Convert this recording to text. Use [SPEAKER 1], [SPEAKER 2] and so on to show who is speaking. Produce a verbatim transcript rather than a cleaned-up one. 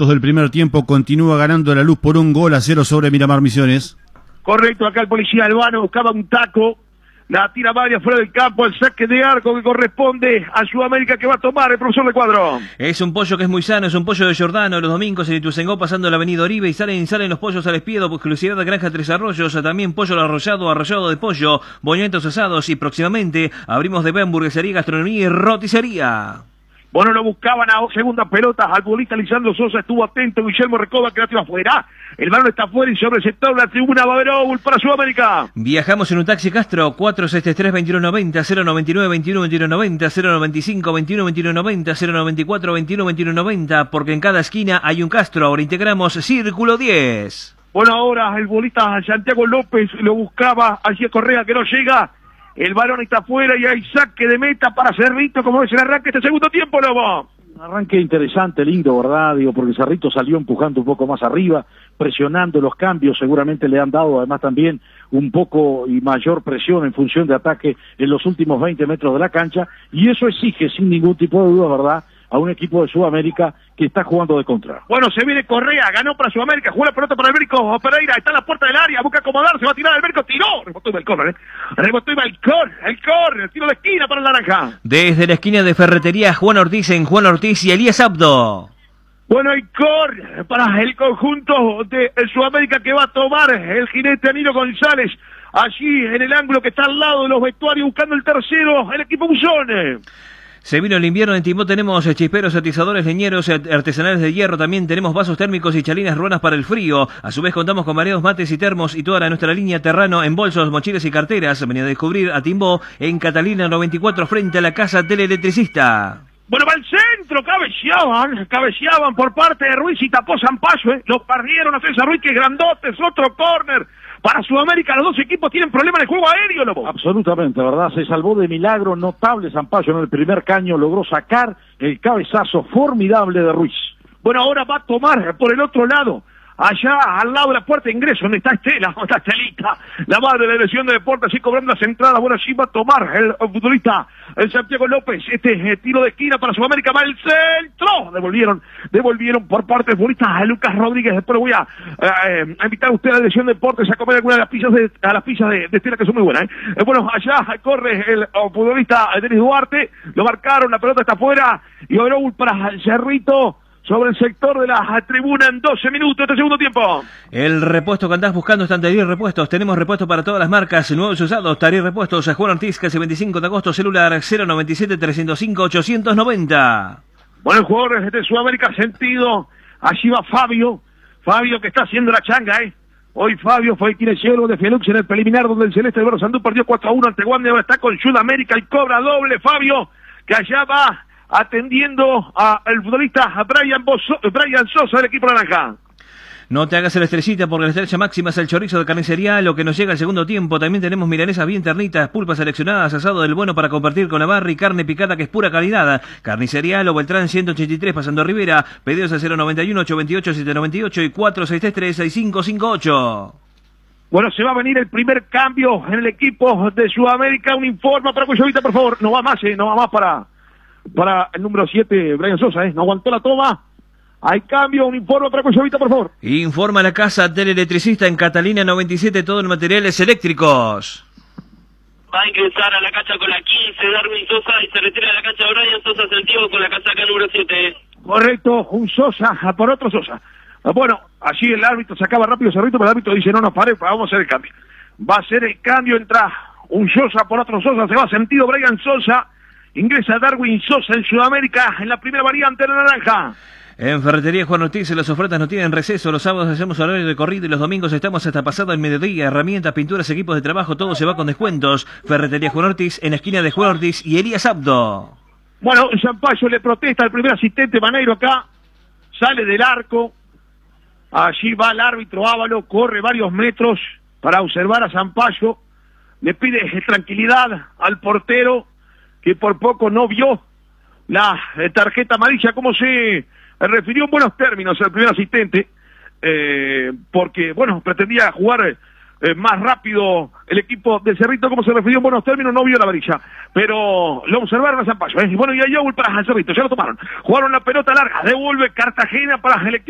[SPEAKER 1] minutos del primer tiempo continúa ganando La Luz por un gol a cero sobre Miramar Misiones.
[SPEAKER 2] Correcto, acá el policía Albano buscaba un taco, la tira varias fuera del campo, el saque de arco que corresponde a Sudamérica que va a tomar el profesor de cuadro.
[SPEAKER 3] Es un pollo que es muy sano, es un pollo de Giordano, los domingos en Ituzaingó pasando la avenida Oribe y salen salen los pollos al espiedo, exclusividad de Granja Tres Arroyos, también pollo al arrollado, arrollado de pollo, boñetos asados y próximamente abrimos de hamburguesería, gastronomía y roticería.
[SPEAKER 2] Bueno, lo buscaban a segunda pelota, al futbolista Lisandro Sosa estuvo atento, Guillermo Recoba que la tira afuera, el balón está afuera y sobre el sector la tribuna va a haber gol para Sudamérica.
[SPEAKER 3] Viajamos en un taxi Castro, cuatro setenta y tres, veintiuno noventa, cero noventa y nueve, veintiuno, veintiuno noventa, cero noventa y cinco, veintiuno, veintiuno noventa, cero noventa y cuatro, veintiuno, veintiuno noventa, porque en cada esquina hay un Castro, ahora integramos Círculo diez.
[SPEAKER 2] Bueno, ahora el futbolista Santiago López lo buscaba, allí Correa que no llega. El balón está afuera y hay saque de meta para Cerrito, como es el arranque este segundo tiempo, Lobo.
[SPEAKER 4] Un arranque interesante, lindo, ¿verdad? Digo, porque Cerrito salió empujando un poco más arriba, presionando los cambios, seguramente le han dado además también un poco y mayor presión en función de ataque en los últimos veinte metros de la cancha, y eso exige sin ningún tipo de duda, ¿verdad?, a un equipo de Sudamérica que está jugando de contra.
[SPEAKER 2] Bueno, se viene Correa, ganó para Sudamérica, jugó la pelota para Alberto Pereira, está en la puerta del área, busca acomodarse, va a tirar Alberto, tiró, rebotó y va el córner, ¿eh? rebotó y va el córner, el córner, tiro de esquina para el naranja.
[SPEAKER 3] Desde la esquina de Ferretería Juan Ortiz en Juan Ortiz y Elías Abdo.
[SPEAKER 2] Bueno, hay córner para el conjunto de Sudamérica que va a tomar el jinete Anilo González, allí en el ángulo que está al lado de los vestuarios buscando el tercero, el equipo Buzón.
[SPEAKER 3] Se vino el invierno, en Timó tenemos chisperos, atizadores, leñeros, artesanales de hierro, también tenemos vasos térmicos y chalinas ruanas para el frío. A su vez contamos con mareos, mates y termos y toda la nuestra línea Terrano en bolsos, mochilas y carteras. Venía a descubrir a Timbó en Catalina noventa y cuatro frente a la casa teleelectricista.
[SPEAKER 2] Bueno, va al centro, cabeceaban, cabeceaban por parte de Ruiz y tapó Zampayo, ¿eh? Lo perdieron a César Ruiz, que grandote, es otro córner. Para Sudamérica, los dos equipos tienen problemas en el juego aéreo, Lobo.
[SPEAKER 4] Absolutamente, ¿verdad? Se salvó de milagro notable Zampayo en el primer caño, logró sacar el cabezazo formidable de Ruiz.
[SPEAKER 2] Bueno, ahora va a tomar por el otro lado, allá al lado de la puerta de ingreso, donde está Estela, donde está Estelita, la madre de la Dirección de Deportes, así cobrando las entradas. Bueno, allí va a tomar el futbolista, el Santiago López, este eh, tiro de esquina para Sudamérica, va al centro, devolvieron, devolvieron por parte del futbolista a Lucas Rodríguez. Después voy a, eh, a invitar a usted a la Dirección de Deportes a comer alguna de las pizzas de, a las pizzas de, de Estela, que son muy buenas, ¿eh? Eh, bueno, allá corre el oh, futbolista Denis Duarte, lo marcaron, la pelota está afuera, y ahora para el Cerrito, sobre el sector de la tribuna en doce minutos este segundo tiempo.
[SPEAKER 3] El repuesto que andás buscando está en Taller Repuestos. Tenemos repuestos para todas las marcas, nuevos y usados. Taller Repuestos, Juan Ortiz, casi veinticinco de agosto, celular cero noventa y siete, trescientos cinco, ochocientos noventa.
[SPEAKER 2] Bueno, el jugador de Sudamérica sentido, allí va Fabio, Fabio que está haciendo la changa, ¿eh? Hoy Fabio fue el kinesiólogo de Fielux en el preliminar, donde el Celeste de Barro Sandú perdió cuatro a uno ante Guande, ahora está con Sudamérica y cobra doble Fabio, que allá va atendiendo al futbolista Brian, Bozo, Brian Sosa del equipo naranja.
[SPEAKER 3] No te hagas el estrellita porque la estrella máxima es el chorizo de carnicería, lo que nos llega al segundo tiempo. También tenemos milanesas bien ternitas, pulpas seleccionadas, asado del bueno para compartir con la barra y carne picada que es pura calidad. Carnicería Lo Beltrán ciento ochenta y tres, pasando Rivera. Pedidos al cero noventa y uno, ochocientos veintiocho, setecientos noventa y ocho y cuatro seis tres tres, seis cinco cinco ocho.
[SPEAKER 2] Bueno, se va a venir el primer cambio en el equipo de Sudamérica. Un informe para Cuyovita, por favor. No va más, eh, no va más para... para el número siete, Brian Sosa, ¿eh? No aguantó la toma. Hay cambio, un informe para Cuyovita, por favor.
[SPEAKER 3] Informa la casa teleelectricista en Catalina noventa y siete, todo en materiales eléctricos.
[SPEAKER 5] Va a ingresar a la cancha con la quince, Darwin Sosa, y se retira de la cancha Brian Sosa Santiago con la casaca número siete.
[SPEAKER 2] Correcto, un Sosa por otro Sosa. Bueno, allí el árbitro sacaba rápido Cerrito, pero el árbitro dice, no nos pare, vamos a hacer el cambio. Va a ser el cambio, entra un Sosa por otro Sosa, se va sentido Brian Sosa. Ingresa Darwin Sosa en Sudamérica en la primera variante de la naranja.
[SPEAKER 3] En Ferretería Juan Ortiz las ofertas no tienen receso. Los sábados hacemos horario de corrido y los domingos estamos hasta pasado el mediodía. Herramientas, pinturas, equipos de trabajo, todo se va con descuentos. Ferretería Juan Ortiz en la esquina de Juan Ortiz y Elías Abdo.
[SPEAKER 2] Bueno, Zampayo le protesta al primer asistente Maneiro acá. Sale del arco. Allí va el árbitro Ávalo, corre varios metros para observar a Zampayo. Le pide tranquilidad al portero, que por poco no vio la eh, tarjeta amarilla, como se eh, refirió en buenos términos el primer asistente, eh, porque, bueno, pretendía jugar eh, más rápido el equipo de Cerrito, como se refirió en buenos términos, no vio la amarilla, pero lo observaron a Zampayo, ¿eh? Y bueno, y a Yowell para el Cerrito, ya lo tomaron, jugaron la pelota larga, devuelve Cartagena para el equipo